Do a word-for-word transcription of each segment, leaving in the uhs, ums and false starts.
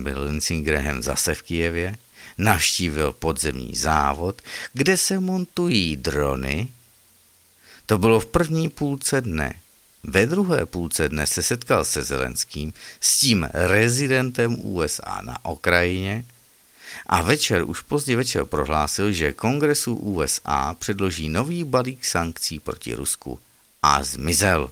byl Lindsey Graham zase v Kyjevě, navštívil podzemní závod, kde se montují drony. To bylo v první půlce dne. Ve druhé půlce dne se setkal se Zelenským, s tím rezidentem U S A na Ukrajině, a večer, už pozdě večer prohlásil, že Kongresu U S A předloží nový balík sankcí proti Rusku a zmizel.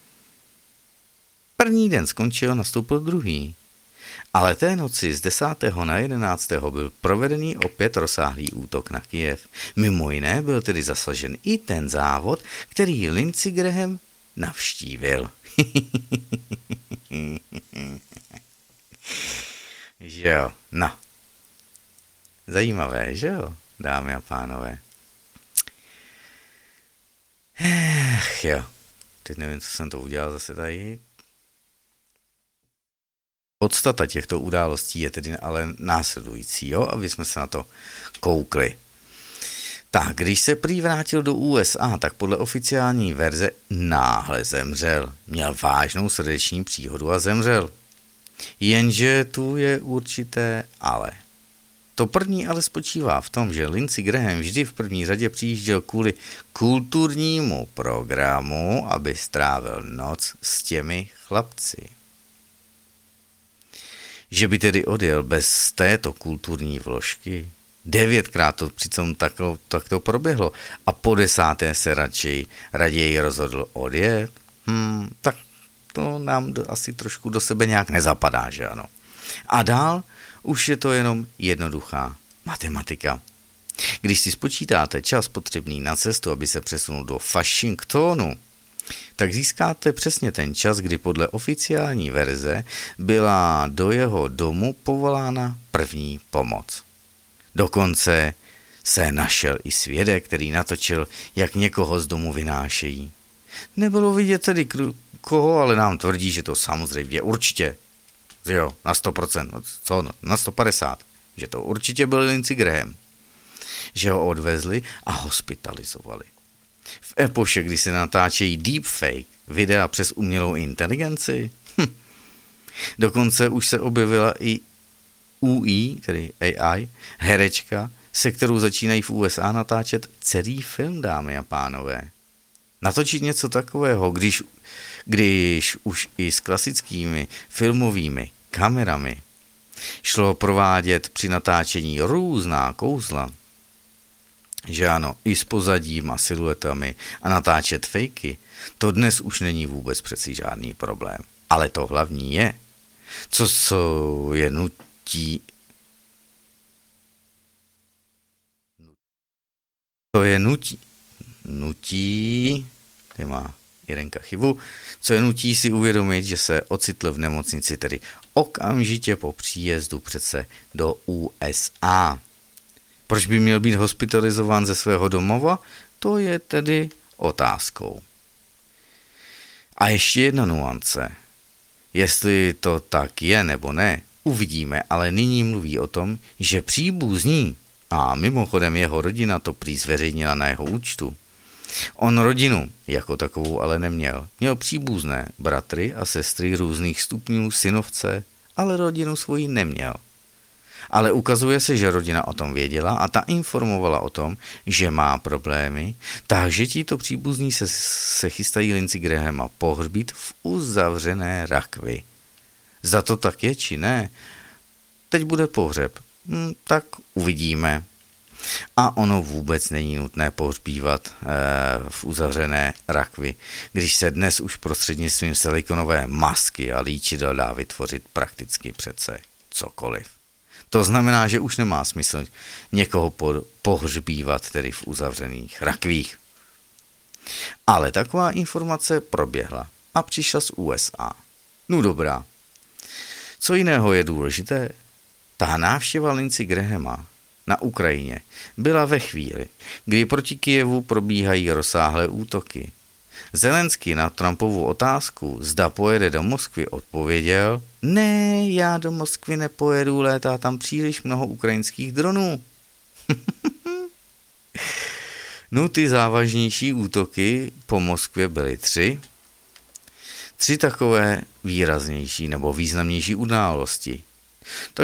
První den skončil, nastoupil druhý. Ale té noci z desátého na jedenáctého byl provedený opět rozsáhlý útok na Kyjev. Mimo jiné byl tedy zasažen i ten závod, který Lindsey Graham navštívil. Že jo, no. Zajímavé, že jo, dámy a pánové. Ech, jo. Teď nevím, co jsem to udělal zase tady. Podstata těchto událostí je tedy ale následující, jo, aby jsme se na to koukli. Tak, když se prý vrátil do U S A, tak podle oficiální verze náhle zemřel. Měl vážnou srdeční příhodu a zemřel. Jenže tu je určité ale. To první ale spočívá v tom, že Lindsey Graham vždy v první řadě přijížděl kvůli kulturnímu programu, aby strávil noc s těmi chlapci. Že by tedy odjel bez této kulturní vložky, devětkrát to přitom takto, takto proběhlo a po desáté se radši, raději rozhodl odjet, hmm, tak to nám do, asi trošku do sebe nějak nezapadá, že ano. A dál už je to jenom jednoduchá matematika. Když si spočítáte čas potřebný na cestu, aby se přesunul do Washingtonu, tak získáte přesně ten čas, kdy podle oficiální verze byla do jeho domu povolána první pomoc. Dokonce se našel i svědek, který natočil, jak někoho z domu vynášejí. Nebylo vidět tedy koho, ale nám tvrdí, že to samozřejmě určitě, jo, na sto procent, co, na sto padesát, že to určitě byl Lindsey Graham. Že ho odvezli a hospitalizovali. V epoše, kdy se natáčejí deepfake videa přes umělou inteligenci, hm. Dokonce už se objevila i U I, tedy A I, herečka, se kterou začínají v U S A natáčet celý film, dámy a pánové. Natočit něco takového, když, když už i s klasickými filmovými kamerami šlo provádět při natáčení různá kouzla, že ano, i s pozadím a siluetami a natáčet fejky, to dnes už není vůbec přeci žádný problém. Ale to hlavní je, co, co je nutí, to je nutí, nutí, tady má Jirenka chybu, co je nutí si uvědomit, že se ocitl v nemocnici, tedy okamžitě po příjezdu přece do U S A. Proč by měl být hospitalizován ze svého domova? To je tedy otázkou. A ještě jedna nuance. Jestli to tak je nebo ne, uvidíme, ale nyní mluví o tom, že příbuzní, a mimochodem jeho rodina to prý zveřejnila na jeho účtu, on rodinu jako takovou ale neměl. Měl příbuzné bratry a sestry různých stupňů, synovce, ale rodinu svoji neměl. Ale ukazuje se, že rodina o tom věděla a ta informovala o tom, že má problémy, takže tito příbuzní se, se chystají Lindsey Grahama pohřbít v uzavřené rakvi. Za to tak je, či ne? Teď bude pohřeb. Hm, tak uvidíme. A ono vůbec není nutné pohřbívat e, v uzavřené rakvi, když se dnes už prostřednictvím silikonové masky a líčidel dá vytvořit prakticky přece cokoliv. To znamená, že už nemá smysl někoho pohřbívat tedy v uzavřených rakvích. Ale taková informace proběhla a přišla z U S A. No dobrá. Co jiného je důležité? Ta návštěva Lindsey Grahama na Ukrajině byla ve chvíli, kdy proti Kyjevu probíhají rozsáhlé útoky. Zelenský na Trumpovu otázku, zda pojede do Moskvy, odpověděl: ne, já do Moskvy nepojedu, létá tam příliš mnoho ukrajinských dronů. No, ty závažnější útoky po Moskvě byly tři. Tři takové výraznější nebo významnější události. Takže